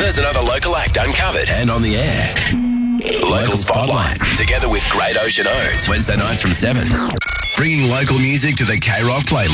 There's another local act uncovered and on the air. Local Spotlight, together with Great Ocean Oats, Wednesday nights from 7. Bringing local music to the K-Rock playlist.